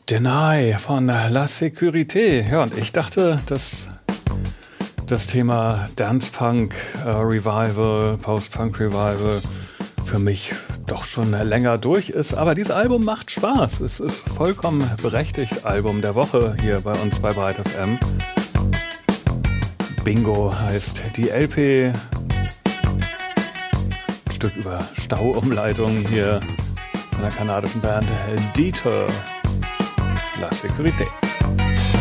Deny von La Sécurité. Ja, und ich dachte, dass das Thema Dance Punk Revival, Post-Punk Revival für mich doch schon länger durch ist. Aber dieses Album macht Spaß. Es ist vollkommen berechtigt. Album der Woche hier bei uns bei Bright FM. Bingo heißt die LP. Ein Stück über Stauumleitungen hier von der kanadischen Band Detour. La Sécurité.